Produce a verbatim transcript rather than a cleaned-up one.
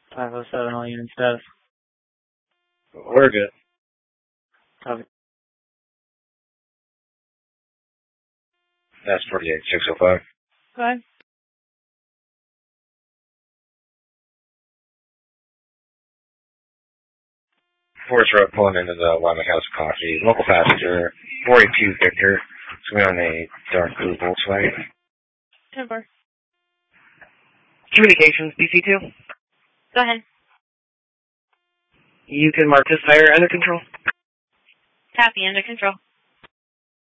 five oh seven, all units status. We're good. Copy. That's forty-eight six oh five. Go ahead. Forest Road pulling into the Wyoming House of Coffee. Local passenger, forty-two Victor. It's going on a dark blue Volkswagen. ten four. Communications, B C two. Go ahead. You can mark this fire under control. Copy, under control.